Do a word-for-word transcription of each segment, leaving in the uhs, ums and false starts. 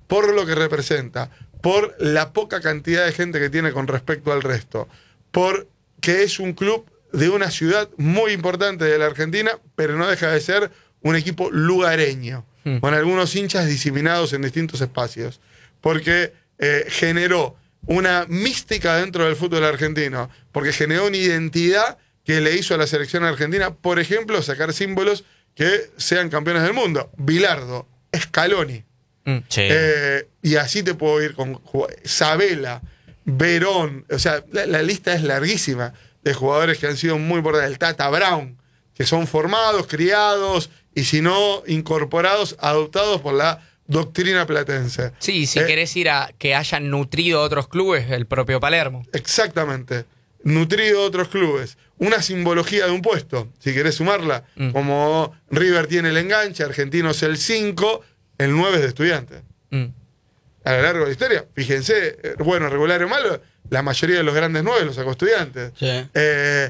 por lo que representa, por la poca cantidad de gente que tiene con respecto al resto, por que es un club de una ciudad muy importante de la Argentina, pero no deja de ser un equipo lugareño, mm. con algunos hinchas diseminados en distintos espacios, porque eh, generó una mística dentro del fútbol argentino, porque generó una identidad que le hizo a la selección argentina, por ejemplo, sacar símbolos que sean campeones del mundo. Bilardo, Scaloni. Mm, sí. eh, y así te puedo ir con Sabela, Verón, o sea, la, la lista es larguísima de jugadores que han sido muy importantes. El Tata Brown, que son formados, criados y si no, incorporados, adoptados por la doctrina platense. Sí, si eh, querés ir a que hayan nutrido otros clubes, el propio Palermo. Exactamente. Nutrido otros clubes. Una simbología de un puesto, si querés sumarla, mm. como River tiene el enganche, Argentinos el cinco, el nueve es de Estudiantes. Mm. A lo largo de la historia, fíjense, bueno, regular o malo, la mayoría de los grandes nueve los sacó Estudiantes. Sí. Eh,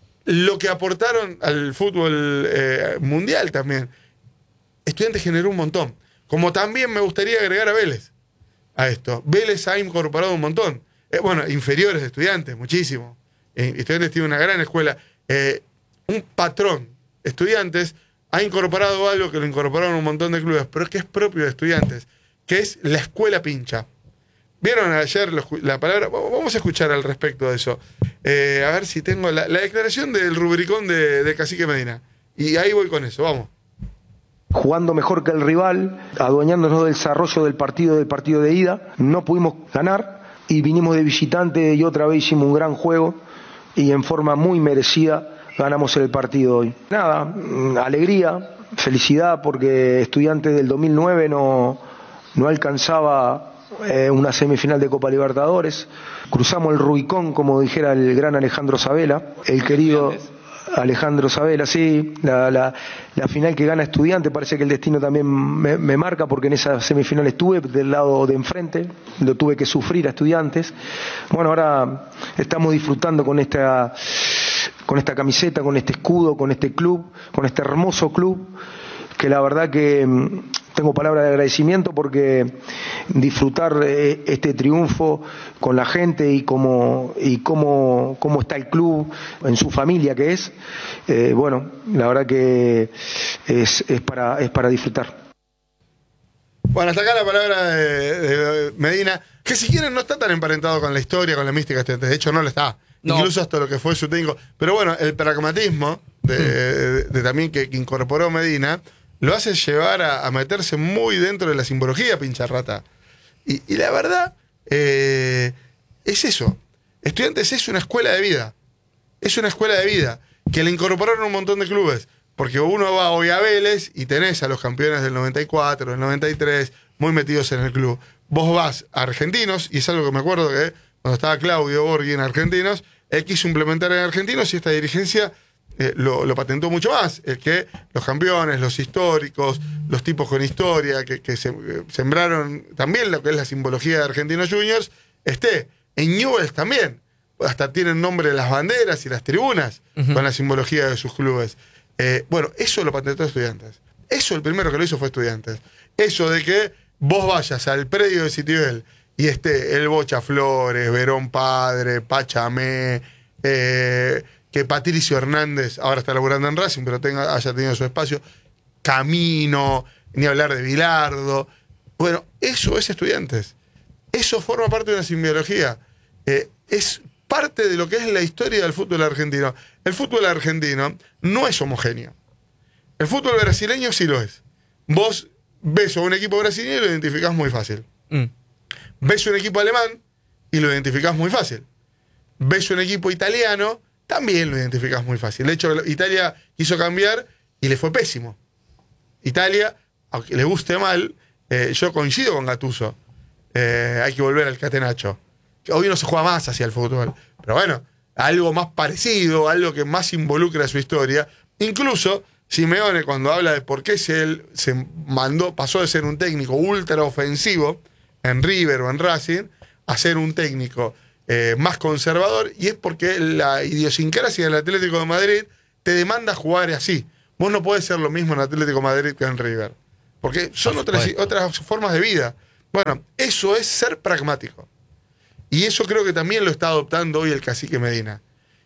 lo que aportaron al fútbol eh, mundial también. Estudiantes generó un montón. Como también me gustaría agregar a Vélez a esto. Vélez ha incorporado un montón. Eh, bueno, inferiores de Estudiantes, muchísimo. Eh, Estudiantes tiene una gran escuela. Eh, un patrón. Estudiantes ha incorporado algo que lo incorporaron un montón de clubes, pero que es propio de Estudiantes, que es la escuela pincha. ¿Vieron ayer los, la palabra? Vamos a escuchar al respecto de eso. Eh, a ver si tengo la, la declaración del rubricón de, de Cacique Medina. Y ahí voy con eso, vamos. Jugando mejor que el rival, adueñándonos del desarrollo del partido, del partido de ida, no pudimos ganar y vinimos de visitante y otra vez hicimos un gran juego y en forma muy merecida ganamos el partido hoy. Nada, alegría, felicidad porque Estudiantes del dos mil nueve no, no alcanzaba eh, una semifinal de Copa Libertadores. Cruzamos el Rubicón, como dijera el gran Alejandro Sabela, el querido Alejandro Sabela, sí, la, la, la final que gana Estudiante, parece que el destino también me, me marca porque en esa semifinal estuve del lado de enfrente, lo tuve que sufrir a Estudiantes. Bueno, ahora estamos disfrutando con esta, con esta camiseta, con este escudo, con este club, con este hermoso club, que la verdad que tengo palabras de agradecimiento porque disfrutar este triunfo con la gente y cómo, y cómo, cómo está el club en su familia que es, eh, bueno, la verdad que es, es, para, es para disfrutar. Bueno, hasta acá la palabra de, de Medina, que si quieren no está tan emparentado con la historia, con la mística, de hecho no lo está, no. Incluso hasta lo que fue su técnico. Pero bueno, el pragmatismo de, de, de también que, que incorporó Medina lo hace llevar a, a meterse muy dentro de la simbología pincharrata. Y, y la verdad, eh, es eso. Estudiantes es una escuela de vida. Es una escuela de vida que le incorporaron un montón de clubes. Porque uno va hoy a Vélez y tenés a los campeones del noventa y cuatro, del noventa y tres, muy metidos en el club. Vos vas a Argentinos, y es algo que me acuerdo que cuando estaba Claudio Borghi en Argentinos, él quiso implementar en Argentinos y esta dirigencia Eh, lo, lo patentó mucho más, el que los campeones, los históricos, los tipos con historia, que, que se, eh, sembraron también lo que es la simbología de Argentinos Juniors, esté. En Newell's también, hasta tienen nombre las banderas y las tribunas, uh-huh, con la simbología de sus clubes. Eh, bueno, eso lo patentó Estudiantes. Eso el primero que lo hizo fue Estudiantes. Eso de que vos vayas al predio de Citibel y esté el Bocha Flores, Verón Padre, Pachamé, eh, que Patricio Hernández ahora está laburando en Racing, pero tenga, haya tenido su espacio, Camino, ni hablar de Bilardo. Bueno, eso es Estudiantes. Eso forma parte de una simbiología. Eh, es parte de lo que es la historia del fútbol argentino. El fútbol argentino no es homogéneo. El fútbol brasileño sí lo es. Vos ves a un equipo brasileño y lo identificás muy fácil. Mm. Ves un equipo alemán y lo identificás muy fácil. Ves un equipo italiano, también lo identificás muy fácil. De hecho, Italia quiso cambiar y le fue pésimo. Italia, aunque le guste mal, eh, yo coincido con Gattuso. Eh, hay que volver al catenacho. Hoy no se juega más hacia el fútbol. Pero bueno, algo más parecido, algo que más involucra su historia. Incluso Simeone, cuando habla de por qué se, él se mandó, pasó de ser un técnico ultra ofensivo en River o en Racing a ser un técnico Eh, más conservador, y es porque la idiosincrasia del Atlético de Madrid te demanda jugar así. Vos no podés ser lo mismo en Atlético de Madrid que en River, porque son otras, otras formas de vida. Bueno, eso es ser pragmático. Y eso creo que también lo está adoptando hoy el cacique Medina.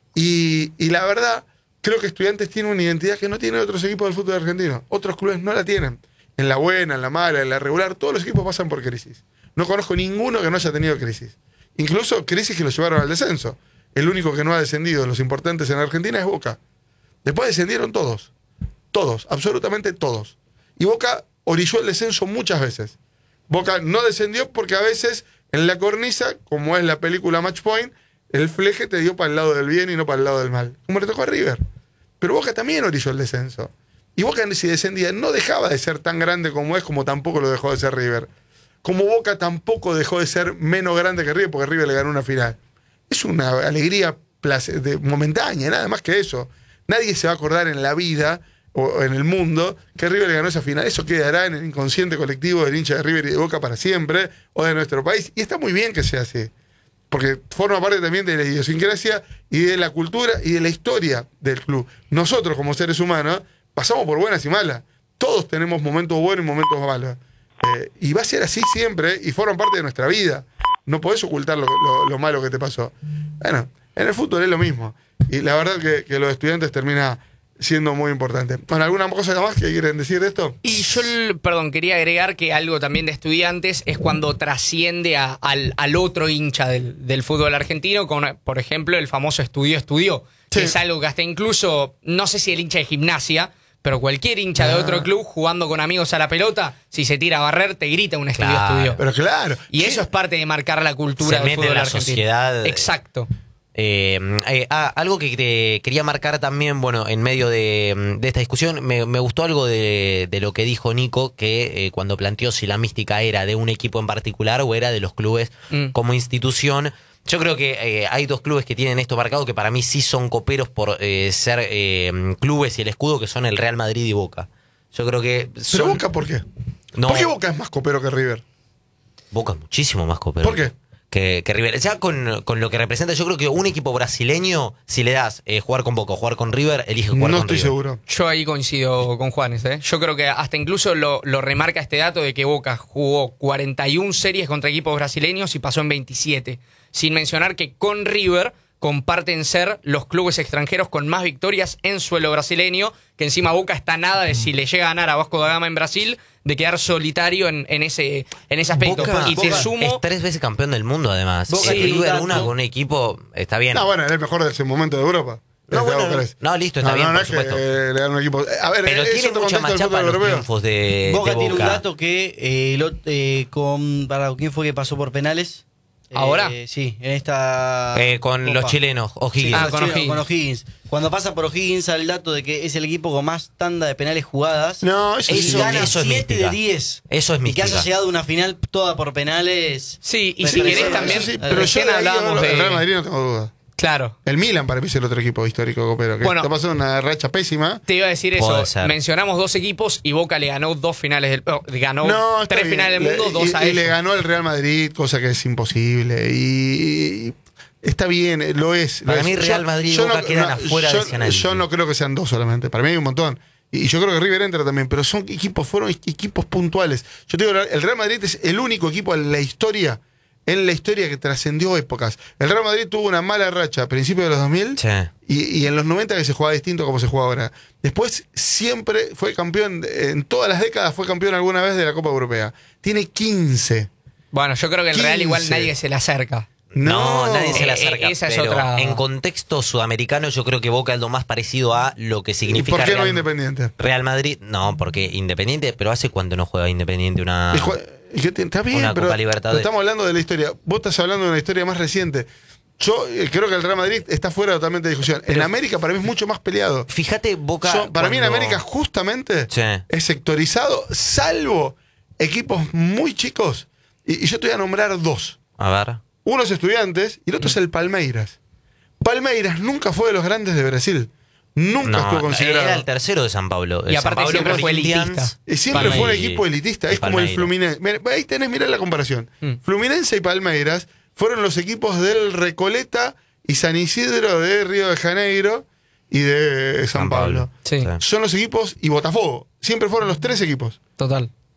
Y, y la verdad, creo que Estudiantes tiene una identidad que no tienen otros equipos del fútbol argentino. Otros clubes no la tienen. En la buena, en la mala, en la regular, todos los equipos pasan por crisis. No conozco ninguno que no haya tenido crisis. Incluso crisis que lo llevaron al descenso. El único que no ha descendido de los importantes en Argentina es Boca. Después descendieron todos. Todos, absolutamente todos. Y Boca orilló el descenso muchas veces. Boca no descendió porque a veces en la cornisa, como es la película Match Point, el fleje te dio para el lado del bien y no para el lado del mal. Como le tocó a River. Pero Boca también orilló el descenso. Y Boca, si descendía, no dejaba de ser tan grande como es, como tampoco lo dejó de ser River. Como Boca tampoco dejó de ser menos grande que River, porque River le ganó una final. Es una alegría place- de, momentánea, nada más que eso. Nadie se va a acordar en la vida o en el mundo que River le ganó esa final. Eso quedará en el inconsciente colectivo del hincha de River y de Boca para siempre, o de nuestro país. Y está muy bien que sea así, porque forma parte también de la idiosincrasia y de la cultura y de la historia del club. Nosotros, como seres humanos, pasamos por buenas y malas. Todos tenemos momentos buenos y momentos malos. Eh, y va a ser así siempre, y forman parte de nuestra vida. No podés ocultar lo, lo, lo malo que te pasó. Bueno, en el fútbol es lo mismo. Y la verdad que, que los estudiantes termina siendo muy importante. Bueno, ¿alguna cosa más que quieren decir de esto? Y yo, perdón, quería agregar que algo también de Estudiantes es cuando trasciende a, al, al otro hincha del, del fútbol argentino, con, por ejemplo, el famoso estudio estudió, que Sí. es algo que hasta incluso, no sé si el hincha de Gimnasia, pero cualquier hincha Ah. de otro club jugando con amigos a la pelota, si se tira a barrer, te grita un estudio Claro. estudio. Pero claro. Y ¿qué? eso es parte de marcar la cultura Se del mete fútbol en la argentino. sociedad. Exacto. Eh, eh, ah, algo que te quería marcar también, bueno, en medio de, de esta discusión, me, me gustó algo de, de lo que dijo Nico, que eh, cuando planteó si la mística era de un equipo en particular o era de los clubes Mm. como institución. Yo creo que eh, hay dos clubes que tienen esto marcado, que para mí sí son coperos por eh, ser eh, clubes y el escudo, que son el Real Madrid y Boca. Yo creo que ¿Pero son... Boca por qué? No, ¿Por qué Boca es más copero que River? Boca es muchísimo más copero. ¿Por qué? Que, que River. Ya con, con lo que representa, yo creo que un equipo brasileño, si le das eh, jugar con Boca o jugar con River, elige jugar No con estoy River. seguro. Yo ahí coincido con Juanes, ¿eh? Yo creo que hasta incluso lo, lo remarca este dato de que Boca jugó cuarenta y una series contra equipos brasileños y pasó en veintisiete. Sin mencionar que con River comparten ser los clubes extranjeros con más victorias en suelo brasileño, que encima Boca está nada de si le llega a ganar a Vasco da Gama en Brasil, de quedar solitario en, en ese en ese aspecto. Boca, y te Boca sumo... es tres veces campeón del mundo, además. Boca Eh, tiene un River dato. una con un equipo, está bien. No, bueno, era el mejor de ese momento de Europa. No, Desde bueno, Boca tres. no, listo, está no, bien, no, no por es que, supuesto. eh, le dan un equipo. A ver, Pero es tiene otro mucha contexto más del chapa fútbol los europeo. triunfos de, Boca de tiene un Boca. dato que eh, el ot- eh, con para quién fue que pasó por penales. ¿Ahora? Eh, sí, en esta Eh, con Copa. los chilenos, O'Higgins. Sí, Ah, los con chilenos, O'Higgins. con O'Higgins. Cuando pasa por O'Higgins sale el dato de que es el equipo con más tanda de penales jugadas. No, eso y sí. Eso- gana eso es siete mística. de diez. Eso es Y que mística. haya llegado a una final toda por penales. Sí, y Me si parece- querés eso también... Eso sí, eh, pero yo recién de ahí hablábamos el Real de... Madrid no tengo duda. Claro. El Milan para mí es el otro equipo histórico copero, que Bueno. está pasando una racha pésima. Te iba a decir Puede eso. ser. Mencionamos dos equipos y Boca le ganó dos finales del oh, ganó No, está tres bien. finales del mundo, Le- dos y, a y ellos. le ganó el Real Madrid, cosa que es imposible. Y, y está bien, lo es. lo Para es. mí Real Madrid y Boca quedan afuera de yo, ese análisis. Yo no creo que sean dos solamente. Para mí hay un montón. Y yo creo que River entra también, pero son equipos, fueron equipos puntuales. Yo te digo, el Real Madrid es el único equipo en la historia, en la historia que trascendió épocas. El Real Madrid tuvo una mala racha a principios de los dos mil. Sí. Y, y en los noventa que se jugaba distinto a como se juega ahora. Después siempre fue campeón, en todas las décadas fue campeón alguna vez de la Copa Europea. Tiene quince. Bueno, yo creo que el Real igual quince. nadie se le acerca. No, nadie se le Eh, acerca. esa es pero otra- en contexto sudamericano yo creo que Boca es lo más parecido a lo que ¿Y significa por qué no Real, Independiente? Real Madrid. No, porque Independiente, pero ¿hace cuánto no juega Independiente una... Y jue- y que te- Está bien, Una pero, Copa Libertadores. pero estamos hablando de la historia. Vos estás hablando de una historia más reciente. Yo eh, creo que el Real Madrid está fuera totalmente de discusión. en Pero- América para mí es mucho más peleado. Fíjate, Boca... Yo- para mí en cuando- América justamente Sí. es sectorizado, salvo equipos muy chicos. Y, y yo te voy a nombrar dos. A ver... Uno es Estudiantes y el otro es el Palmeiras. Palmeiras nunca fue de los grandes de Brasil. Nunca estuvo No, considerado. era el tercero de San Pablo. Y San aparte Pablo siempre fue Corinthians. elitista. Y siempre fue un Palmeiras. equipo elitista. Y Es como el Palmeiras. Fluminense. Mirá, ahí tenés, mirá la comparación. Mm. Fluminense y Palmeiras fueron los equipos del Recoleta y San Isidro de Río de Janeiro y de San, San Pablo. Pablo. Sí, Sí. Son los equipos, y Botafogo. Siempre fueron los tres equipos. total.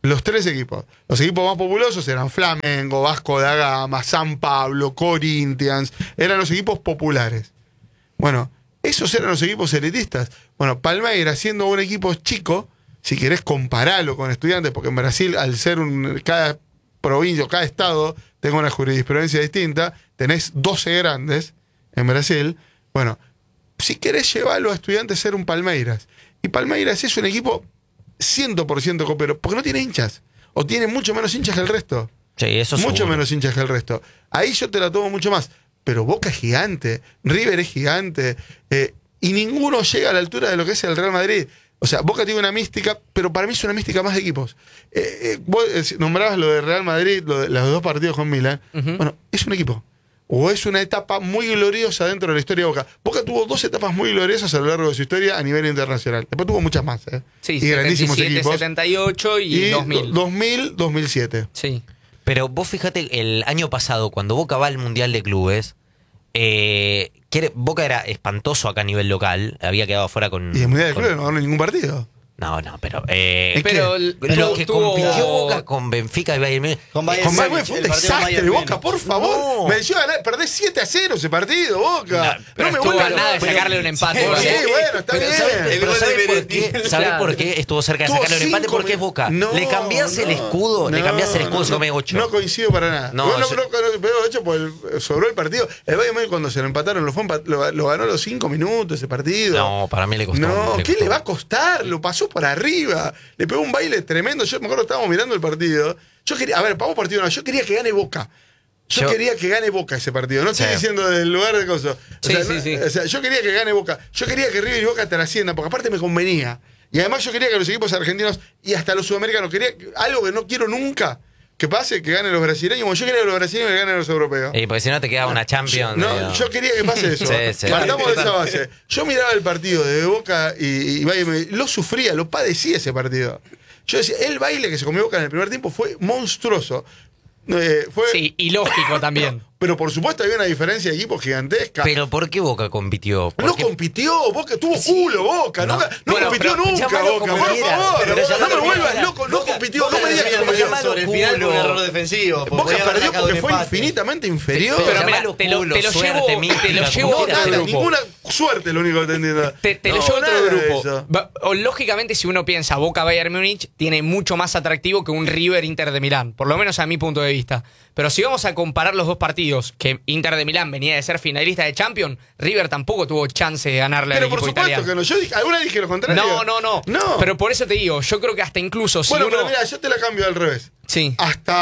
Los tres equipos. Los equipos más populosos eran Flamengo, Vasco da Gama, San Pablo, Corinthians. Eran los equipos populares. Bueno, esos eran los equipos elitistas. Bueno, Palmeiras, siendo un equipo chico, si querés compararlo con Estudiantes, porque en Brasil, al ser un cada provincia o cada estado tenga una jurisprudencia distinta, tenés doce grandes en Brasil. Bueno, si querés llevarlo a Estudiantes, ser un Palmeiras. Y Palmeiras es un equipo cien por ciento copero, porque no tiene hinchas. O tiene mucho menos hinchas que el resto. Sí, eso Mucho seguro. menos hinchas que el resto. Ahí yo te la tomo mucho más. Pero Boca es gigante, River es gigante, eh, y ninguno llega a la altura de lo que es el Real Madrid. O sea, Boca tiene una mística, pero para mí es una mística más de equipos. Eh, eh, vos eh, nombrabas lo de Real Madrid, lo de los dos partidos con Milan. Ujú. Bueno, es un equipo. O es una etapa muy gloriosa dentro de la historia de Boca. Boca tuvo dos etapas muy gloriosas a lo largo de su historia a nivel internacional. Después tuvo muchas más, ¿eh? Sí, y grandísimos setenta y siete, equipos. setenta y ocho y, Y dos mil. dos mil, dos mil siete. Sí. Pero vos fíjate, el año pasado, cuando Boca va al Mundial de Clubes, eh, quiere- Boca era espantoso acá a nivel local, había quedado afuera con... Y en Mundial de con- Clubes no ganó ningún partido. No, no, pero... Eh, Es Pero, que- el- lo que tuvo- compitió Boca con Benfica y Bayern Múnich... Con Bayern Con Bayern Múnich, fue un el partido con desastre, Bayern Boca, Múnich. por favor. No. Me decía ganar, perdés siete a cero ese partido, Boca. No, pero estuvo vuelvas a nada de loco. sacarle un empate. Sí, Porque- sí, bueno, está Pero bien. ¿sabes, El pero gol de ¿sabes por Beretti. qué? ¿Sabes Claro. por qué estuvo cerca de Tuvo sacarle un empate? cinco Porque es min- Boca. No, le cambiás el no, escudo, le no, cambiás el escudo, no, se come ocho. No coincido para nada. No, No, no, yo- no, no, pero de hecho, pues, sobró el partido. El Bayern Múnich cuando se lo empataron, lo, fue empat- lo, lo ganó a los cinco minutos ese partido. No, para mí le costó. No, le ¿qué costó. le va a costar? Lo pasó por arriba. Le pegó un baile tremendo. Yo me acuerdo, estábamos mirando el partido. Yo quería, a ver, pagó partido no, yo quería que gane Boca. Yo, Yo- quería que gane Boca ese partido. No estoy Sí. diciendo del lugar de cosas. O Sí, sea, sí, no- sí. o sea, yo quería que gane Boca. Yo quería que River y Boca trasciendan, porque aparte me convenía. Y además yo quería que los equipos argentinos y hasta los sudamericanos, quería algo que no quiero nunca que pase, que ganen los brasileños. Como yo quería que los brasileños le ganen a los europeos. Y porque si no te queda una Champions. No, digo. yo quería que pase eso. Sí, sí. Partamos de esa base. Yo miraba el partido de Boca y, y Bayern Múnich, lo sufría, lo padecía ese partido. Yo decía, el baile que se comió Boca en el primer tiempo fue monstruoso. Eh, fue, Sí, y lógico también. Pero por supuesto había una diferencia de equipos gigantesca. Pero ¿por qué Boca compitió? no Porque- compitió, Boca tuvo culo, Boca. No. No, no Bueno, compitió pero nunca, llámalo Boca, como por quieras, favor. pero no llámalo me como vuelvas quieras. loco, no Boca- compitió, Boca no me digas perdió que compitió. llamalo sobre el final culo. con un error defensivo. porque Boca podía haber perdió sacado porque un fue empate. infinitamente inferior. Pero mira, llamalo te lo, culo, te lo suerte, llevo, te mística, lo como llevo a quieras. otro Nada, grupo. ninguna suerte lo único que te entiendo. Te, te lo No, llevo a otro nada de grupo. eso. Va- o, lógicamente, si uno piensa Boca Bayern Múnich, tiene mucho más atractivo que un River Inter de Milán, por lo menos a mi punto de vista. Pero si vamos a comparar los dos partidos, que Inter de Milán venía de ser finalista de Champions, River tampoco tuvo chance de ganarle Pero al por equipo supuesto italiano. que no. Yo dije, alguna dije lo contrario. No, no, no, No. Pero por eso te digo, yo creo que hasta incluso si bueno, uno. pero mira, yo te la cambio al revés. Sí.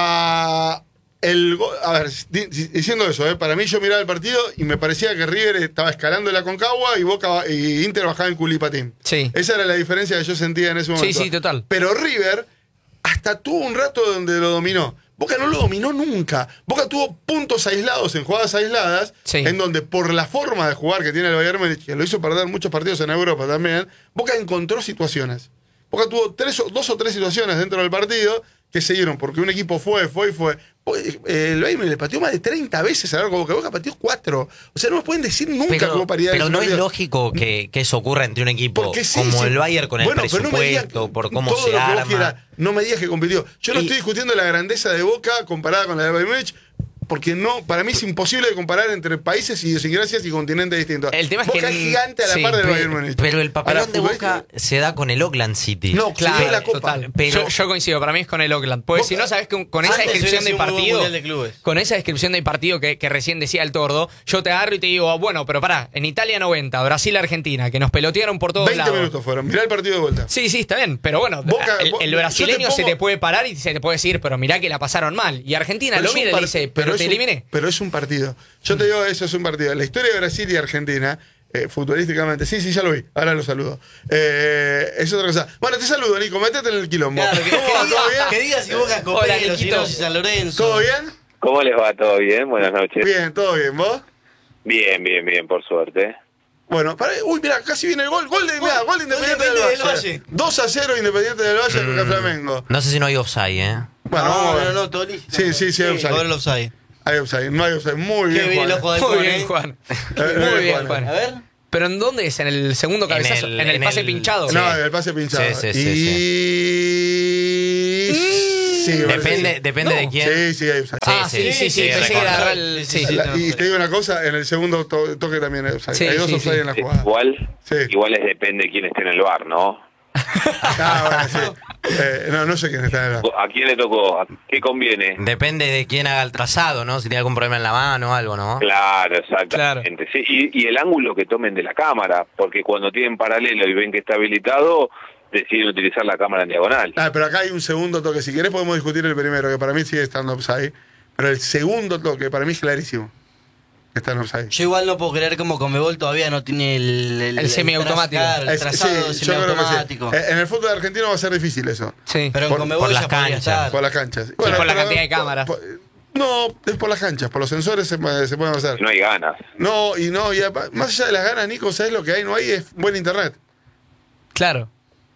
Hasta el gol. A ver, di- diciendo eso, ¿eh? Para mí yo miraba el partido y me parecía que River estaba escalando la Concagua y Boca y Inter bajaba en culipatín. Sí. Esa era la diferencia que yo sentía en ese momento. Sí, sí, total. Pero River hasta tuvo un rato donde lo dominó. Boca no lo dominó nunca. Boca tuvo puntos aislados en jugadas aisladas, Sí. en donde por la forma de jugar que tiene el Bayern Múnich, que lo hizo perder muchos partidos en Europa también, Boca encontró situaciones. Boca tuvo tres o, dos o tres situaciones dentro del partido que se dieron, porque un equipo fue, fue y fue. Eh, El Bayern le pateó más de treinta veces a largo Boca. Boca pateó cuatro. O sea, no me pueden decir nunca que Pero, hubo paridad. pero en no ese es partido. lógico que, que eso ocurra entre un equipo Porque sí, como sí. el Bayern con el Bueno, pero no me digas presupuesto, por cómo todo se lo que vos arma. quieras. No me digas que compitió. Yo no Y- estoy discutiendo la grandeza de Boca comparada con la de Bayern Múnich, porque no, para mí es imposible de comparar entre países, idiosincrasias y continentes distintos. El tema es Boca que- es gigante a la sí, par del Pe- Bayern Múnich. Pero el Ahora, papelón de futbolista- Boca se da con el Oakland City. No, Claro, claro, la Copa. total. Pero- yo, yo coincido, para mí es con el Oakland. Porque Boca- si no, sabes que con esa Antes descripción hubiera de sido un muy buen partido, mundial de clubes. con esa descripción de partido que, que recién decía el Tordo, yo te agarro y te digo, bueno, pero pará, en Italia noventa, Brasil Argentina, que nos pelotearon por todos veinte lados. minutos fueron. Mirá el partido de vuelta. Sí, sí, está bien, pero bueno, Boca- el, Bo- el yo brasileño te se pongo- te puede parar y se te puede decir, pero mirá que la pasaron mal. Y Argentina Pero lo es un mira y par- le dice, pero, es te un- eliminé. Pero es un partido. Yo te digo, eso es un partido. La historia de Brasil y Argentina, eh, futbolísticamente, sí, sí, ya lo vi. Ahora lo saludo. Eh, es otra cosa. Bueno, te saludo, Nico. Métete en el quilombo. Claro, que, ¿Cómo va? que ¿Todo diga, que bien? diga si Boca es Hola, Copero, si Niquito. no, si San Lorenzo. ¿Todo bien? ¿Cómo les va? ¿Todo bien? Buenas noches. Bien, todo bien. ¿Vos? Bien, bien, bien, por suerte. Bueno, para, uy, mira, casi viene el gol. Gol de, mirá, gol de Independiente del Independiente Valle. del Valle. dos a cero Independiente del Valle contra Flamengo. No sé si no hay offside, ¿eh? Bueno, no, vamos a ver. no, no, Toli. Sí, sí, sí, hay offside. A ver el offside. Hay offside, no hay offside. Muy Qué bien, bien el Juan. ojo de Muy Juan, bien, ¿eh? Juan. Eh, Muy bien, Juan. Juan. A ver. ¿Pero en dónde es? ¿En el segundo cabezazo? ¿En el, en pase el- pinchado? No, el pase pinchado. Sí, sí, sí, y... sí, me parece Depende, que sí. depende No. de quién. Sí, sí, hay offside. Ah, sí, sí, sí, pensé que era el- sí, sí, La- no, y no. te digo una cosa, en el segundo to- toque también hay offside. Sí, hay dos sí, offside sí. en la jugada. Igual, Sí. igual es depende de quién esté en el bar, ¿no? Ah, bueno, sí. Eh, no, no sé quién está en el bar. ¿A quién le tocó? ¿A ¿Qué conviene? Depende de quién haga el trazado, ¿no? Si tiene algún problema en la mano o algo, ¿no? Claro, exactamente. Sí, y, y el ángulo que tomen de la cámara, porque cuando tienen paralelo y ven que está habilitado, deciden utilizar la cámara en diagonal. Ah, pero acá hay un segundo toque. Si querés podemos discutir el primero, que para mí sigue estando offside. Pero el segundo toque, para mí es clarísimo. Está en offside. Yo igual no puedo creer como Conmebol todavía no tiene el... El, El semiautomático. tra- claro, el Es- trazado sí, yo creo que sí. semiautomático. Eh, En el fútbol argentino va a ser difícil eso. Sí. Pero en por- Conmebol por ya las podría canchas. estar. Por las canchas. por la pero- cantidad de cámaras. por- no, es por las canchas. Por los sensores se, puede- se pueden hacer. No hay ganas. No, y no, y apa- más allá de las ganas, Nico, ¿sabes lo que hay? No hay es buen internet. Claro.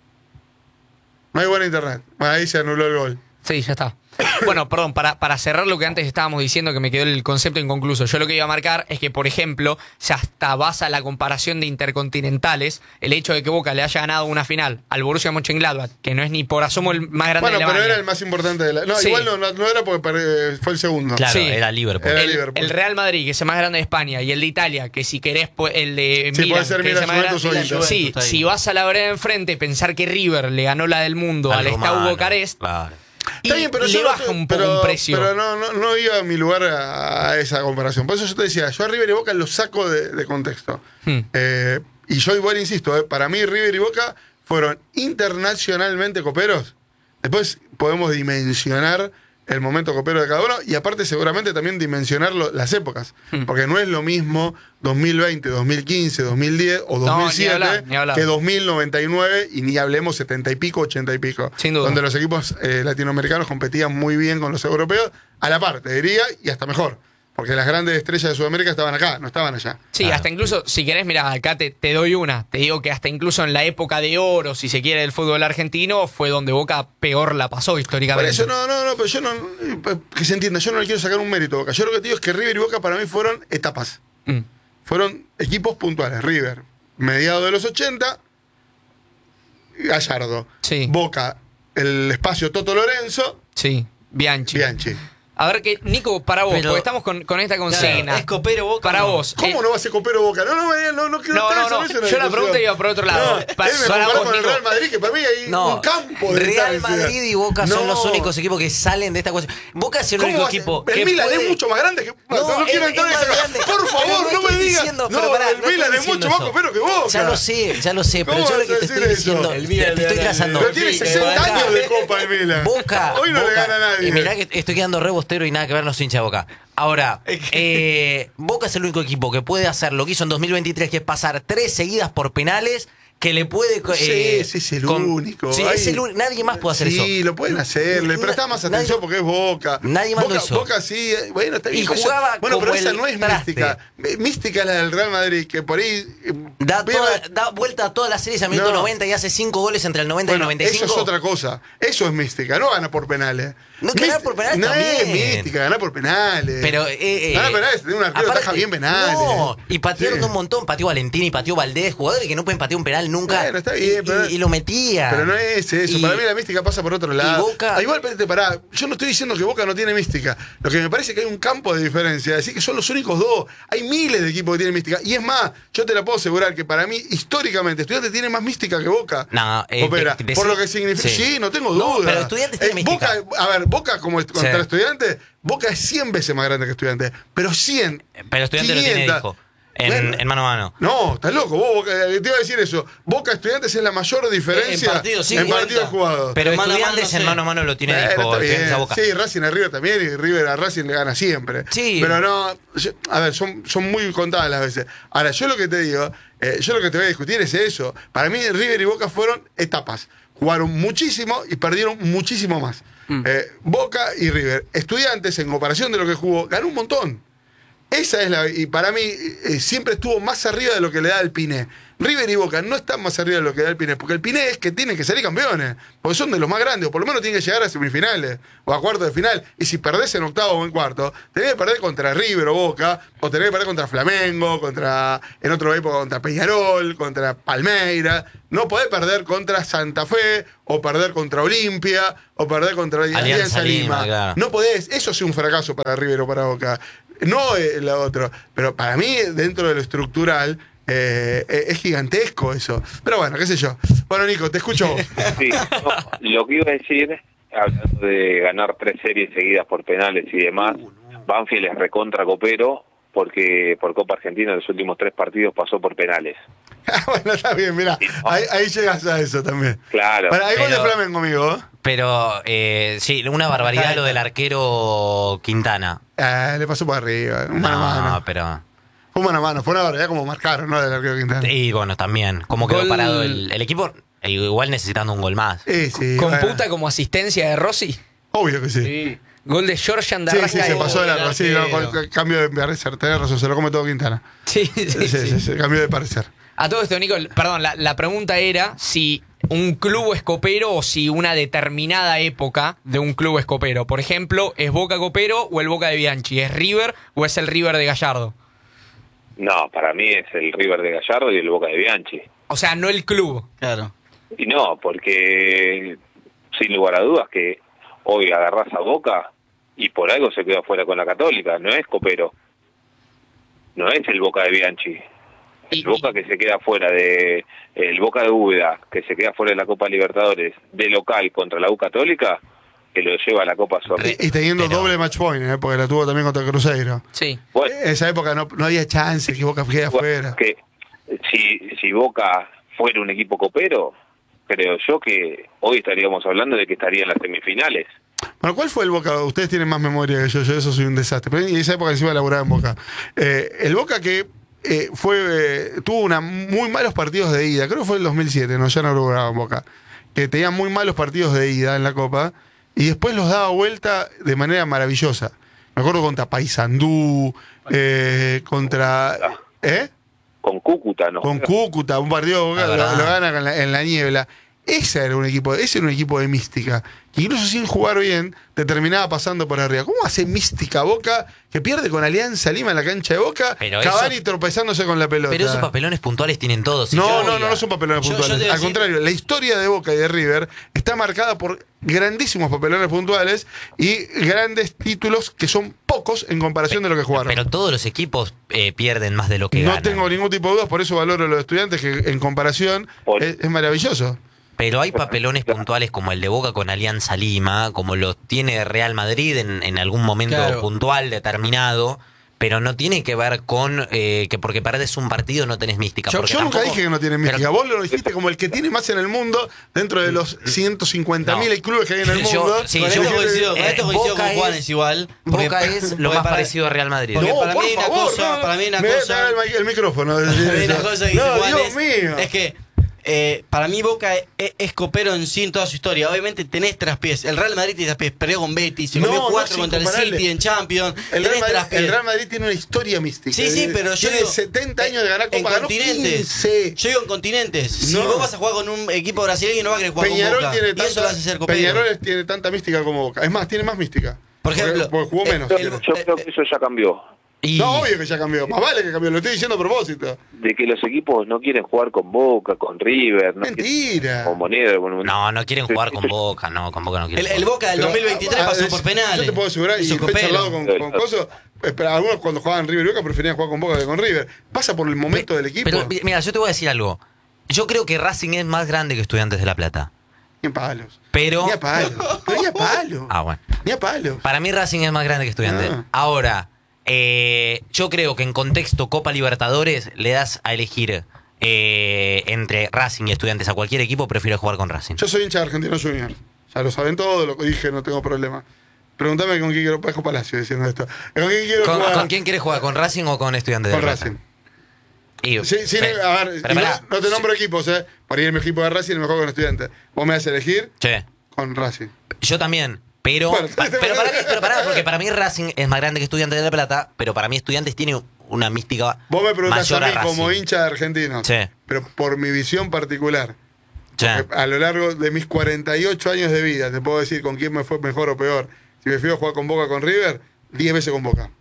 No hay buen internet. Bueno, ahí se anuló el gol. Sí, ya está. Bueno, perdón, para, para cerrar lo que antes estábamos diciendo, que me quedó el concepto inconcluso, yo lo que iba a marcar es que, por ejemplo, ya hasta basa la comparación de intercontinentales, el hecho de que Boca le haya ganado una final al Borussia Mönchengladbach, que no es ni por asomo el más grande Bueno, de pero Alemania. era el más importante de la. No, Sí. igual no, no, no era porque per- fue el segundo. Claro, Sí. era Liverpool. Era el, Liverpool. el Real Madrid, que es el más grande de España, y el de Italia, que si querés, pues, el de Sí, Milan, puede ser que es Milan, el más Juventus grande. o Inter. Sí, Está ahí. si vas a la vereda de enfrente, pensar que River le ganó la del mundo al, Al Steaua romano, Bucarest, Claro. y Está bien, pero le yo no baja estoy- un poco pero- un precio. Pero no, no, no iba a mi lugar a, a esa comparación. Por eso yo te decía, yo a River y Boca los saco de, de contexto. Hmm. Eh, y yo igual insisto, eh, para mí River y Boca fueron internacionalmente coperos. Después podemos dimensionar el momento copero de cada uno y aparte seguramente también dimensionar lo- las épocas. Hmm. Porque no es lo mismo dos mil veinte, dos mil quince, dos mil diez o No, dos mil ni siete hablar, ni hablar. que dos mil noventa y nueve y ni hablemos setenta y pico, ochenta y pico. Sin duda. Donde los equipos eh, latinoamericanos competían muy bien con los europeos, a la par, te diría, y hasta mejor. Porque las grandes estrellas de Sudamérica estaban acá, no estaban allá. Sí, Claro. hasta incluso, si querés, mira, acá te, te doy una. Te digo que hasta incluso en la época de oro, si se quiere, del fútbol argentino, fue donde Boca peor la pasó Por históricamente. eso, no, no, no, pero yo no. Que se entienda, yo no le quiero sacar un mérito a Boca. Yo lo que te digo es que River y Boca para mí fueron etapas. Mm. Fueron equipos puntuales. River, mediados de los ochenta, Gallardo. Sí. Boca, el espacio Toto Lorenzo, Sí, Bianchi. Bianchi. A ver, que Nico, para vos, Pero- porque estamos con, con esta consigna. Claro, ¿es copero Boca Para o no? vos. ¿Cómo eh, no va a ser copero Boca? No, no, no, no, no quiero No, entrar no, no. eso en Yo la discusión. pregunta iba por otro lado. No, Pa- él me para comparó vos, con el Nico. Real Madrid, que para mí hay No, un campo de Real distancia. Madrid y Boca son No. los únicos equipos que salen de esta cuestión. Boca es el ¿Cómo único va a ser? equipo El que Milan puede- es mucho más grande que. No, no es- quiero es entrar en más esa. grande. Por Pero favor, no no, me estoy digas. diciendo, No, pero pará, el no estoy Milan es diciendo mucho más eso. copero que Boca. Ya lo sé, ya lo sé, pero ¿Cómo yo lo vas que a te decir estoy eso? diciendo, El te, Milan te estoy le gana al- trazando. Pero tiene Sí, sesenta Boca. años de Copa el Milan. Boca, Hoy no Boca, le gana a nadie. Y mirá que estoy quedando re bostero y nada que ver, no soy hincha de Boca. Ahora, eh, Boca es el único equipo que puede hacer lo que hizo en dos mil veintitrés, que es pasar tres seguidas por penales, que le puede... Sí, eh, ese es el con- único. Sí, Hay- es el único. Nadie más puede hacer sí, eso. Sí, lo pueden hacer. Le Na- prestás más nadie- atención porque es Boca. nadie más Boca, lo hizo. Boca sí, eh, bueno, está bien. Y pero eso- jugaba bueno, pero como esa el no es traste. mística. Eh, Mística es la del Real Madrid, que por ahí. eh, Da, pierde- toda- da vuelta a todas las series a minuto No. noventa y hace cinco goles entre el noventa Bueno, y el noventa y cinco. eso es otra cosa. Eso es mística, no gana por penales. No, ganar Místi- por penales no también. es mística, ganar por penales. Pero, eh, eh, ganar penales, tener un arquero que aparte- taja bien penales. No, y patearon Sí. un montón. Pateó Valentini, pateó Valdés, jugadores que no pueden patear un penal nunca. Bueno, está bien, y, pero- y- y lo metía. Pero no es eso. Y- Para mí la mística pasa por otro lado. Boca- Ah, igual, espérate, pará. Yo no estoy diciendo que Boca no tiene mística. Lo que me parece es que hay un campo de diferencia. Decir que son los únicos dos. Hay miles de equipos que tienen mística. Y es más, yo te la puedo asegurar que para mí, históricamente, Estudiantes tiene más mística que Boca. No, eh, Opera. de- de- por lo que significa. Sí, sí. no tengo No, duda. pero Estudiantes tiene mística. Boca, a ver, Boca como est- contra Sí. Estudiantes, Boca es cien veces más grande que Estudiantes. Pero cien. Pero Estudiantes lo tiene, quinientas. dijo. En, Bueno. en mano a mano. No, estás loco. Vos, Boca, te iba a decir eso. Boca Estudiantes es la mayor diferencia En partidos, sí, en cuenta. partidos jugados. Pero Pero mano a mano, Estudiantes no en sé. mano a mano lo tiene, Bueno, dijo está Estudiantes bien. a Boca. Sí, Racing a River también y River a Racing le gana siempre. Sí. Pero no, yo- a ver, son, son muy contadas las veces. Ahora, yo lo que te digo, eh, yo lo que te voy a discutir es eso. Para mí River y Boca fueron etapas. Jugaron muchísimo y perdieron muchísimo más. Mm. Eh, Boca y River. Estudiantes, en comparación de lo que jugó, ganó un montón. Esa es la. Y para mí, eh, siempre estuvo más arriba de lo que le da el Piné. River y Boca no están más arriba de lo que da el Piné, porque el Piné es que tienen que salir campeones, porque son de los más grandes, o por lo menos tienen que llegar a semifinales o a cuartos de final. Y si perdés en octavo o en cuarto, tenés que perder contra River o Boca, o tenés que perder contra Flamengo, contra en otra época contra Peñarol, contra Palmeiras. No podés perder contra Santa Fe, o perder contra Olimpia, o perder contra Alianza Lima. Claro. No podés, eso es un fracaso para River o para Boca. No eh, lo otro. Pero para mí, dentro de lo estructural, eh, es gigantesco eso. Pero bueno, qué sé yo. Bueno, Nico, te escucho vos. Sí, no, lo que iba a decir, hablando de ganar tres series seguidas por penales y demás, Banfield es recontra copero, porque por Copa Argentina en los últimos tres partidos pasó por penales. Bueno, está bien, mirá, sí, no. ahí, ahí llegas a eso también. Claro. Bueno, hay pero, gol de Flamengo, amigo. Pero, eh, sí, una barbaridad lo del arquero Quintana. Eh, le pasó por arriba, un mano a no, mano. pero... Fue mano a mano, fue una barbaridad como marcaron, ¿no? Del arquero Quintana. Y bueno, también, como quedó Gol... parado el, el equipo, igual necesitando un gol más. Sí, sí. ¿Computa bueno. como asistencia de Rossi? Obvio que sí. Sí. Gol de Georgian de Sí, Arrascaeta. sí, se pasó de la sí, no, con el cambio de parecer, tenés razón, se lo come todo Quintana. Sí, sí, Sí, sí, sí, sí, cambio de parecer. A todo esto, Nico, perdón, la, la pregunta era si un club es copero o si una determinada época de un club es copero. Por ejemplo, ¿es Boca copero o el Boca de Bianchi? ¿Es River o es el River de Gallardo? No, para mí es el River de Gallardo y el Boca de Bianchi. O sea, no el club. Claro. Y no, porque sin lugar a dudas que hoy agarrás a Boca y por algo se quedó fuera con la Católica. No es copero. No es el Boca de Bianchi. El Y- Boca que se queda fuera de... El Boca de Úbeda, que se queda fuera de la Copa Libertadores de local contra la U Católica, que lo lleva a la Copa Sudamericana. Y, y teniendo Pero- doble match point, ¿eh? Porque la tuvo también contra Cruzeiro. Sí. Bueno, Esa época no, no había chance que Boca quede afuera. que si, si Boca fuera un equipo copero, creo yo que hoy estaríamos hablando de que estaría en las semifinales. Bueno, ¿cuál fue el Boca? Ustedes tienen más memoria que yo, yo eso soy un desastre. Pero en esa época encima laburaba en Boca. Eh, el Boca que eh, fue eh, tuvo una muy malos partidos de ida, creo que fue el dos mil siete, no, ya no laburaba en Boca, que tenía muy malos partidos de ida en la Copa y después los daba vuelta de manera maravillosa. Me acuerdo contra Paysandú, eh, contra... ¿Eh? Con Cúcuta, ¿no? Con Cúcuta, un partido Boca, Ah, lo, verdad. lo gana en la, en la niebla. Ese era un equipo, ese era un equipo de mística. Que incluso sin jugar bien, te terminaba pasando por arriba. ¿Cómo hace mística Boca que pierde con Alianza Lima en la cancha de Boca? Pero Cavani eso- tropezándose con la pelota. Pero esos papelones puntuales tienen todos. Si No, yo no, voy no, a- no son papelones Yo- yo puntuales. te iba a Al decir- contrario, la historia de Boca y de River está marcada por grandísimos papelones puntuales y grandes títulos que son pocos en comparación de lo que jugaron. Pero todos los equipos eh, pierden más de lo que No ganan. tengo ningún tipo de dudas, por eso valoro a los estudiantes, que en comparación Por- es, es maravilloso. Pero hay papelones puntuales como el de Boca con Alianza Lima, como los tiene Real Madrid en, en algún momento Claro. puntual determinado, pero no tiene que ver con eh, que porque perdés un partido no tenés mística. Yo, porque yo nunca tampoco- dije que no tiene pero- mística. Vos lo dijiste como el que tiene más en el mundo dentro de los ciento cincuenta mil No. clubes que hay en el Yo- mundo. sí, con yo- esto coincido, con eh, esto coincido Boca con Juan, es- es igual. porque- Boca es lo porque más para- parecido a Real Madrid. porque No, para por mí una favor, cosa- no. para mí una Me voy a cosa- pegar el, mi- el micrófono. de decir Para mí una eso. cosa que dice No, Juan Dios es, mío. es que eh, para mí Boca es, es copero en sí en toda su historia. Obviamente tenés traspiés. El Real Madrid tiene traspiés. Perdió con Betis, se No, comió no, cuatro es contra el incomparable. City en Champions. El tenés Real, Madrid, traspiés. el Real Madrid tiene una historia mística. Sí, sí, pero yo Tiene digo, setenta años de ganar en Copa, ganó continentes. quince. Yo digo en continentes. Si No. vos vas a jugar con un equipo brasileño, no va a querer jugar Peñarol con Boca. tiene y eso lo tanta, hace ser copero. Peñarol tiene tanta mística como Boca. Es más, tiene más mística. Por ejemplo, porque, porque jugó eh, menos. el- quiero. Yo creo que eso ya cambió. Y- No, obvio que ya cambió. Más vale que cambió. Lo estoy diciendo a propósito. De que los equipos no quieren jugar con Boca, con River, no quieren- Mentira. con Moneda. Con... No, no quieren jugar con Eso- Boca, no, con Boca no quieren El, el jugar. Boca del Pero, dos mil veintitrés ah, pasó es- por penales. Yo te puedo asegurar, y Hizo lo he copero. charlado con, con Coso, eh, pero algunos cuando jugaban River y Boca preferían jugar con Boca que con River. Pasa por el momento del equipo. Pero mira, yo te voy a decir algo. Yo creo que Racing es más grande que Estudiantes de La Plata. Ni a palos. Pero... Ni a palos. Pero ni a palos. Ah, bueno. Ni a palos. Para mí Racing es más grande que Estudiantes. Ah. Ahora, eh, yo creo que en contexto Copa Libertadores le das a elegir eh, entre Racing y Estudiantes a cualquier equipo, prefiero jugar con Racing. Yo soy hincha de Argentino Junior. Ya lo saben todo, lo que dije, no tengo problema. Pregúntame con quién quiero Pajo Palacio diciendo esto. ¿Con quién quiero ¿Con, jugar? con quién quieres jugar? ¿Con Racing o con Estudiantes de Con La Plata? Racing. Y- Sí, sí, pe- a ver, pero y no, pará. no te nombro equipos, ¿eh? Por ir mi equipo de Racing y mejor con Estudiantes. Vos me vas a elegir Che, con Racing. yo también. Pero, Bueno, pa- pero, para mí, pero pará, porque para mí Racing es más grande que Estudiantes de La Plata, pero para mí Estudiantes tiene una mística Vos me preguntás a mayor mí a como Racing. hincha de Argentinos, Sí. pero por mi visión particular, Sí. a lo largo de mis cuarenta y ocho años de vida, te puedo decir con quién me fue mejor o peor. Si me fui a jugar con Boca con River, diez veces con Boca.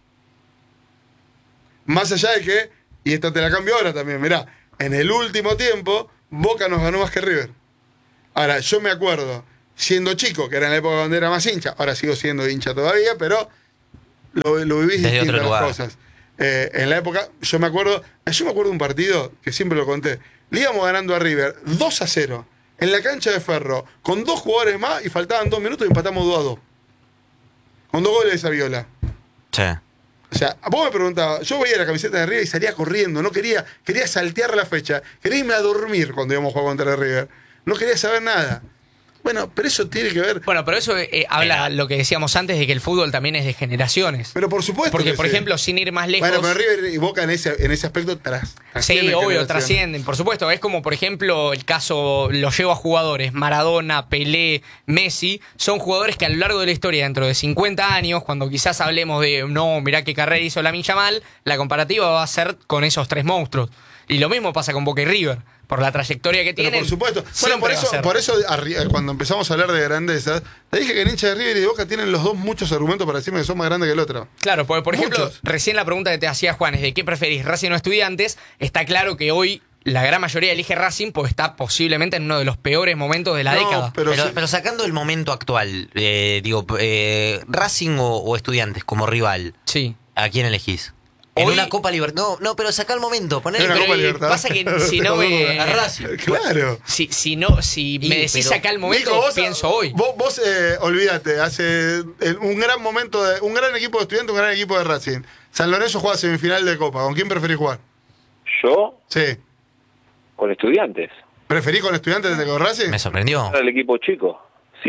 Más allá de que, y esto te la cambio ahora también, mirá, en el último tiempo, Boca nos ganó más que River. Ahora, yo me acuerdo, siendo chico, que era en la época donde era más hincha, ahora sigo siendo hincha todavía, pero lo, lo vivís Desde distinto otro las lugar. cosas. Eh, en la época, yo me acuerdo, yo me acuerdo de un partido que siempre lo conté. Le íbamos ganando a River dos a cero en la cancha de Ferro, con dos jugadores más y faltaban dos minutos y empatamos dos a dos. Con dos goles de Saviola. Sí. O sea, vos me preguntabas, yo veía la camiseta de River y salía corriendo, no quería, quería saltear la fecha, quería irme a dormir cuando íbamos a jugar contra el River. No quería saber nada. Bueno, pero eso tiene que ver. Bueno, pero eso eh, habla lo que decíamos antes de que el fútbol también es de generaciones. Pero por supuesto. Porque, que por sí. ejemplo, sin ir más lejos. Bueno, pero River y Boca en ese, en ese aspecto tras, Sí, obvio, trascienden, por supuesto. Es como, por ejemplo, el caso, lo llevo a jugadores, Maradona, Pelé, Messi, son jugadores que a lo largo de la historia, dentro de cincuenta años, cuando quizás hablemos de, no, mirá qué carrera hizo Lamine Yamal, la comparativa va a ser con esos tres monstruos. Y lo mismo pasa con Boca y River, por la trayectoria que Pero tienen. por supuesto. Bueno, siempre por va a eso, ser. por eso arri- cuando empezamos a hablar de grandezas, te dije que el hincha de River y de Boca tienen los dos muchos argumentos para decirme que son más grandes que el otro. Claro, porque por ejemplo, Muchos. recién la pregunta que te hacía Juan es de qué preferís, Racing o Estudiantes, está claro que hoy la gran mayoría elige Racing porque está posiblemente en uno de los peores momentos de la No, década. pero Pero, sí- pero sacando el momento actual, eh, digo, eh, Racing o, o Estudiantes como rival, Sí. ¿a quién elegís? En Hoy- una Copa Libertadores. No, no, pero saca el momento. Poné En una pero Copa y Libertadores. pasa que si no me- A Racing. Claro. Si, si no, si Y, me decís pero- acá el momento, Nico, vos, pienso hoy. Vos, vos eh, olvídate, hace eh, un gran momento, de, un gran equipo de Estudiantes, un gran equipo de Racing. San Lorenzo juega semifinal de Copa. ¿Con quién preferís jugar? Yo, Sí. con Estudiantes. ¿Preferís con Estudiantes de con Racing? Me sorprendió. Era el equipo chico. ¿Sí?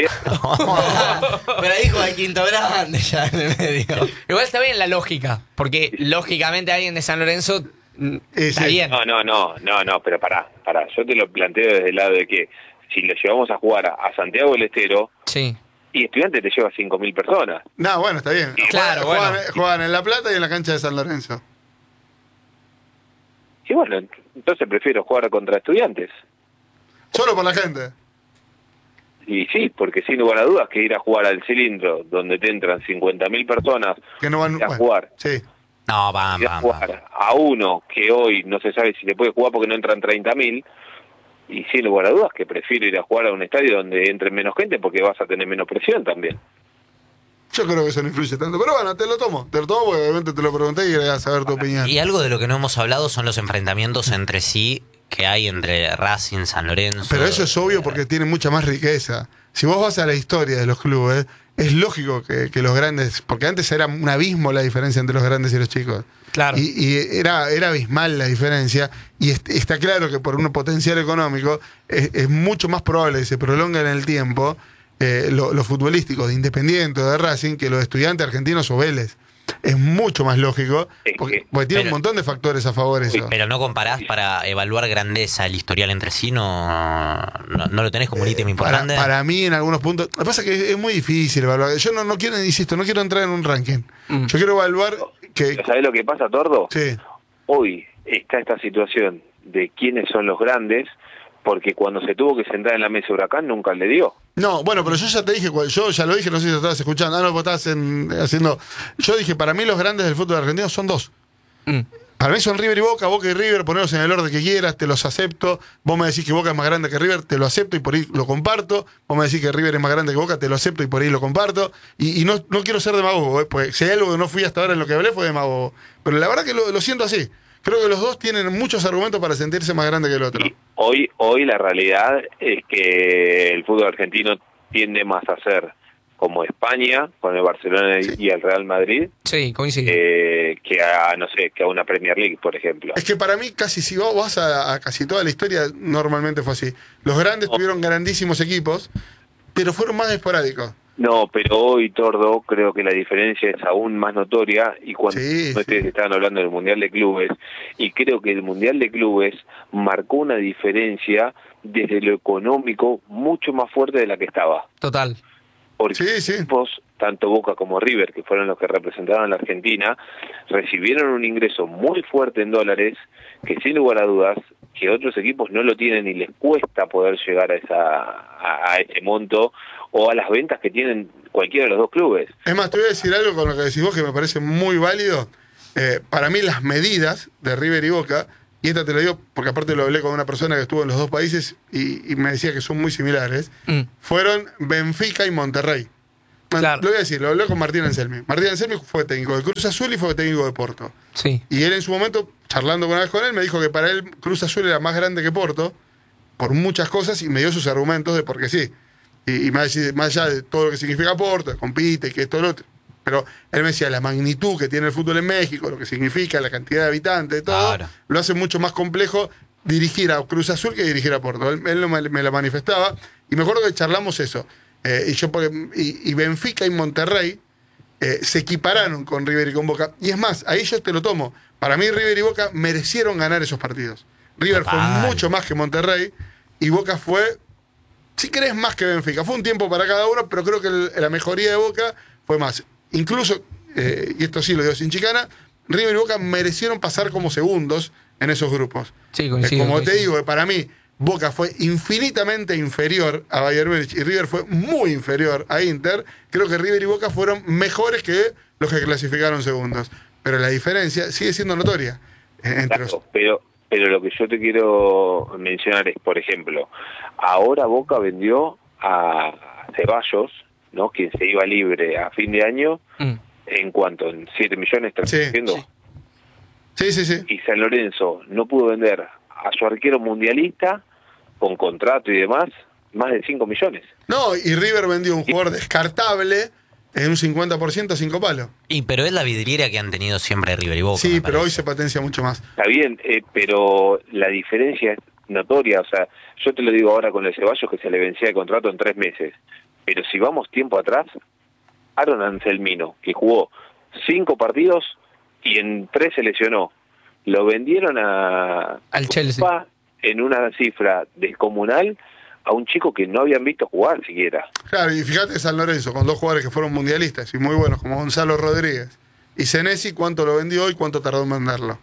Pero ahí juega el quinto grande ya en el medio. Igual está bien la lógica, porque lógicamente alguien de San Lorenzo mm, Sí, está sí. bien. No, no, no, no, no, pero pará, pará. Yo te lo planteo desde el lado de que si lo llevamos a jugar a, a Santiago del Estero, Sí. y Estudiantes te lleva cinco mil personas. No, bueno, está bien. Claro, juegan, bueno. juegan en La Plata y en la cancha de San Lorenzo. Y bueno, entonces prefiero jugar contra Estudiantes. Solo por la gente. Y sí, porque sin lugar a dudas que ir a jugar al Cilindro, donde te entran cincuenta mil personas, Que no van ir a bueno, jugar, Sí. No, vamos, ir a vamos. jugar a uno que hoy no se sabe si le puede jugar porque no entran treinta mil, y sin lugar a dudas que prefiero ir a jugar a un estadio donde entre menos gente porque vas a tener menos presión también. Yo creo que eso no influye tanto. Pero bueno, te lo tomo. Te lo tomo porque obviamente te lo pregunté y quería saber tu opinión. Y algo de lo que no hemos hablado son los enfrentamientos entre sí que hay entre Racing, San Lorenzo. Pero eso es obvio porque tiene mucha más riqueza. Si vos vas a la historia de los clubes, es lógico que, que los grandes, porque antes era un abismo la diferencia entre los grandes y los chicos. Claro. Y, y era, era abismal la diferencia. Y est- está claro que por un potencial económico es, es mucho más probable que se prolongue en el tiempo eh, lo- los futbolísticos de Independiente o de Racing que los de Estudiantes Argentinos o Vélez. Es mucho más lógico Es porque, que- porque tiene pero- un montón de factores a favor eso. Pero no comparás para evaluar grandeza el historial entre sí, no, no, no lo tenés como un ítem Para, importante. para mí, en algunos puntos. Lo que pasa es que es muy difícil evaluar. Yo no, no quiero, insisto, no quiero entrar en un ranking. Mm. Yo quiero evaluar que. ¿Sabés lo que pasa, Tordo? Sí. Hoy está esta situación de quiénes son los grandes, porque cuando se tuvo que sentar en la mesa Huracán nunca le dio. No, bueno, pero yo ya te dije, cual- yo ya lo dije, no sé si lo estabas escuchando. Ah, no, vos estabas en- haciendo. Yo dije, para mí los grandes del fútbol argentino son dos. Mm. Para mí son River y Boca, Boca y River, ponerlos en el orden que quieras, te los acepto. Vos me decís que Boca es más grande que River, te lo acepto y por ahí lo comparto. Vos me decís que River es más grande que Boca, te lo acepto y por ahí lo comparto. Y, y no, no quiero ser demagogo, ¿eh? Porque si hay algo que no fui hasta ahora en lo que hablé fue demagogo. Pero la verdad que lo, lo siento así. Creo que los dos tienen muchos argumentos para sentirse más grande que el otro. Y hoy, hoy la realidad es que el fútbol argentino tiende más a ser como España, con el Barcelona y- Sí. y el Real Madrid, Sí, coincido. eh, que a, no sé, que a una Premier League, por ejemplo. Es que para mí, casi si vos vas a, a casi toda la historia, normalmente fue así. Los grandes tuvieron grandísimos equipos, pero fueron más esporádicos. No, pero hoy, Tordo, creo que la diferencia es aún más notoria y cuando Sí, ustedes sí. estaban hablando del Mundial de Clubes, y creo que el Mundial de Clubes marcó una diferencia desde lo económico mucho más fuerte de la que estaba. Total. Porque Sí, sí. equipos tanto Boca como River, que fueron los que representaban a la Argentina, recibieron un ingreso muy fuerte en dólares, que sin lugar a dudas, que otros equipos no lo tienen y les cuesta poder llegar a esa a, a ese monto o a las ventas que tienen cualquiera de los dos clubes. Es más, te voy a decir algo con lo que decís vos que me parece muy válido. Eh, para mí las medidas de River y Boca, y esta te lo digo porque aparte lo hablé con una persona que estuvo en los dos países y, y me decía que son muy similares, mm. fueron Benfica y Monterrey. Claro. Lo voy a decir, lo hablé con Martín Anselmi. Martín Anselmi fue técnico de Cruz Azul y fue técnico de Porto. Sí. Y él en su momento, charlando una vez con él, me dijo que para él Cruz Azul era más grande que Porto, por muchas cosas, y me dio sus argumentos de por qué sí. Y, y más, más allá de todo lo que significa Porto, compite, que esto, lo otro. Pero él me decía, la magnitud que tiene el fútbol en México, lo que significa, la cantidad de habitantes, todo, claro, lo hace mucho más complejo dirigir a Cruz Azul que dirigir a Porto. Él, él me, me lo manifestaba, y me acuerdo que charlamos eso. Eh, y, yo, y, y Benfica y Monterrey eh, se equipararon con River y con Boca. Y es más, ahí yo te lo tomo. Para mí River y Boca merecieron ganar esos partidos. River Total. fue mucho más que Monterrey y Boca fue, si querés, más que Benfica. Fue un tiempo para cada uno, pero creo que el, la mejoría de Boca fue más. Incluso, eh, y esto sí lo digo sin chicana, River y Boca merecieron pasar como segundos en esos grupos. Sí, coincido, eh, como coincido. te digo, para mí Boca fue infinitamente inferior a Bayern Múnich y River fue muy inferior a Inter. Creo que River y Boca fueron mejores que los que clasificaron segundos. Pero la diferencia sigue siendo notoria. Eh, entre claro, los... pero, pero lo que yo te quiero mencionar es, por ejemplo, ahora Boca vendió a Ceballos, ¿no? Quien se iba libre a fin de año, mm. ¿en cuánto? ¿En siete millones? ¿Estás diciendo? Sí. sí, sí, sí. Y San Lorenzo no pudo vender a su arquero mundialista con contrato y demás más de cinco millones. No, y River vendió un jugador descartable en un cincuenta por ciento a cinco palos. Y pero es la vidriera que han tenido siempre River y Boca. Sí, pero hoy se potencia mucho más. Está bien, eh, pero la diferencia es notoria. O sea, yo te lo digo ahora con el Ceballos que se le vencía el contrato en tres meses. Pero si vamos tiempo atrás, Aaron Anselmino, que jugó cinco partidos y en tres se lesionó, lo vendieron a al Chelsea en una cifra descomunal a un chico que no habían visto jugar siquiera. Claro, y fíjate San Lorenzo, con dos jugadores que fueron mundialistas y muy buenos, como Gonzalo Rodríguez y Senesi, cuánto lo vendió y cuánto tardó en venderlo.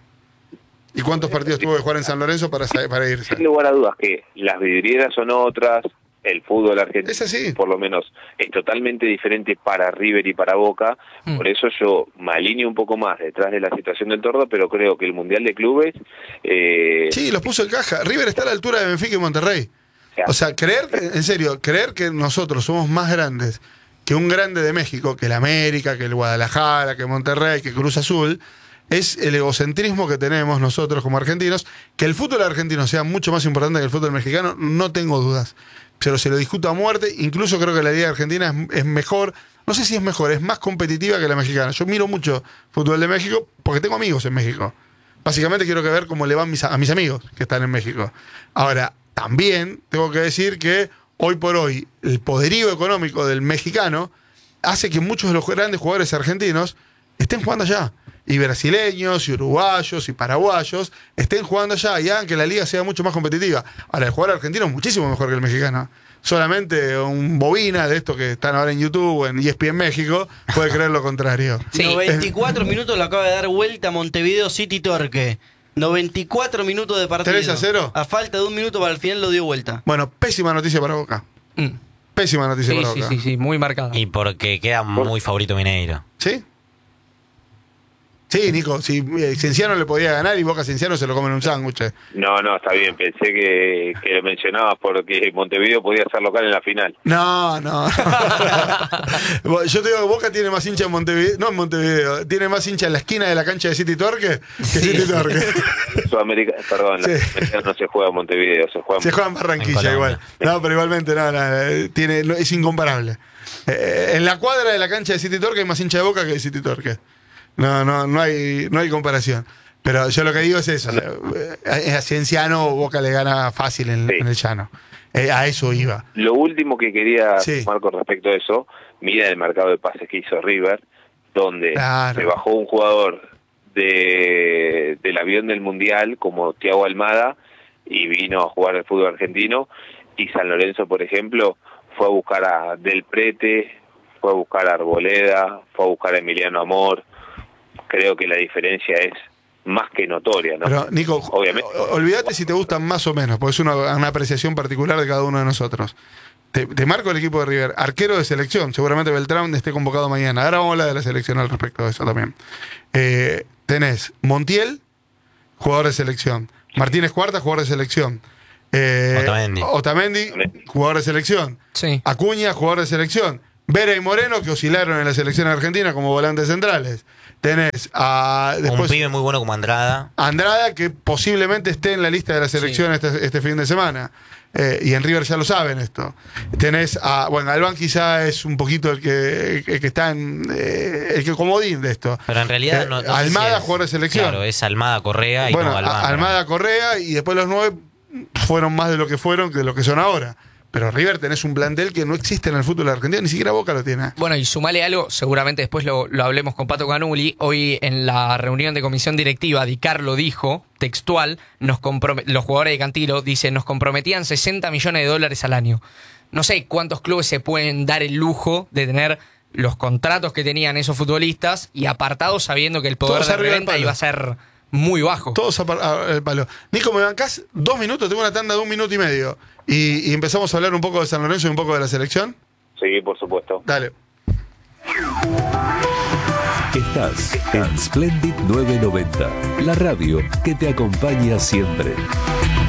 ¿Y cuántos partidos tuvo que jugar en San Lorenzo para, para irse? Sin lugar a dudas que las vidrieras son otras, el fútbol argentino, es así, por lo menos, es totalmente diferente para River y para Boca. Mm. Por eso yo me alineo un poco más detrás de la situación del Tordo, pero creo que el Mundial de Clubes... Eh... Sí, los puso en caja. River está a la altura de Benfica y Monterrey. O sea, creer, en serio, creer que nosotros somos más grandes que un grande de México, que el América, que el Guadalajara, que Monterrey, que Cruz Azul, es el egocentrismo que tenemos nosotros como argentinos. Que el fútbol argentino sea mucho más importante que el fútbol mexicano, no tengo dudas. Pero se lo discuto a muerte. Incluso creo que la Liga Argentina es, es mejor, no sé si es mejor, es más competitiva que la mexicana. Yo miro mucho fútbol de México porque tengo amigos en México. Básicamente quiero que ver cómo le van mis, a mis amigos que están en México. Ahora, también tengo que decir que hoy por hoy el poderío económico del mexicano hace que muchos de los grandes jugadores argentinos estén jugando allá. Y brasileños, y uruguayos, y paraguayos estén jugando allá y hagan que la liga sea mucho más competitiva. Ahora, el jugador argentino es muchísimo mejor que el mexicano. Solamente un bobina de estos que están ahora en YouTube, en E S P N México, puede creer lo contrario. Sí. noventa y cuatro minutos lo acaba de dar vuelta Montevideo City Torque. noventa y cuatro minutos de partido. ¿tres a cero? A falta de un minuto para el final lo dio vuelta. Bueno, pésima noticia para Boca. Mm. Pésima noticia sí, para sí, Boca. Sí, sí, sí, muy marcada. Y porque queda muy favorito Mineiro. ¿Sí? Sí, Nico, si Cienciano le podía ganar y Boca Cienciano se lo comen un sándwich. No, no, está bien, pensé que, que lo mencionabas porque Montevideo podía ser local en la final. No, no. Yo te digo que Boca tiene más hincha en Montevideo, no en Montevideo, tiene más hincha en la esquina de la cancha de City Torque que sí. City Torque. Sudamérica, perdón, sí. la no se juega en Montevideo, se juega en, se juega en Barranquilla en igual. No, pero igualmente no, no, tiene, no, es incomparable. Eh, en la cuadra de la cancha de City Torque hay más hincha de Boca que de City Torque. No, no, no hay, no hay comparación. Pero yo lo que digo es eso. No. A Cienciano Boca le gana fácil en, sí. en el llano. Eh, a eso iba. Lo último que quería sí. tomar con respecto a eso, mira el mercado de pases que hizo River, donde claro. se bajó un jugador de del avión del Mundial como Thiago Almada y vino a jugar al fútbol argentino, y San Lorenzo, por ejemplo, fue a buscar a Del Prete, fue a buscar a Arboleda, fue a buscar a Emiliano Amor. Creo que la diferencia es más que notoria, ¿no? Pero, Nico, obviamente. Olvídate si te gustan más o menos, porque es una, una apreciación particular de cada uno de nosotros. Te, te marco el equipo de River, arquero de selección, seguramente Beltrán esté convocado mañana. Ahora vamos a hablar de la selección al respecto de eso también. Eh, tenés Montiel, jugador de selección. Martínez Cuarta, jugador de selección. Eh, Otamendi. Otamendi, jugador de selección. Sí. Acuña, jugador de selección. Vera y Moreno, que oscilaron en la selección argentina como volantes centrales. Tenés a... Después, un pibe muy bueno como Andrada. Andrada, que posiblemente esté en la lista de la selección sí. este, este fin de semana. Eh, y en River ya lo saben esto. Tenés a... Bueno, Albán quizá es un poquito el que, el que está en... Eh, el que comodín de esto. Pero en realidad... Eh, no, no Almada, si es, jugador de selección. Claro, es Almada, Correa y bueno, no Albán. Almada, Correa, y después los nueve fueron más de lo que fueron que de lo que son ahora. Pero River tenés un plantel que no existe en el fútbol argentino, ni siquiera Boca lo tiene. Bueno, y sumale algo, seguramente después lo, lo hablemos con Pato Canuli. Hoy en la reunión de comisión directiva, Di Carlo dijo, textual, nos los jugadores de Cantilo, dice, nos comprometían sesenta millones de dólares al año. No sé cuántos clubes se pueden dar el lujo de tener los contratos que tenían esos futbolistas y apartados sabiendo que el poder de reventa iba a ser muy bajo. Todos al palo. Nico, ¿me bancás dos minutos? Tengo una tanda de un minuto y medio. Y, y empezamos a hablar un poco de San Lorenzo y un poco de la selección. Sí, por supuesto. Dale. Estás en Splendid novecientos noventa, la radio que te acompaña siempre.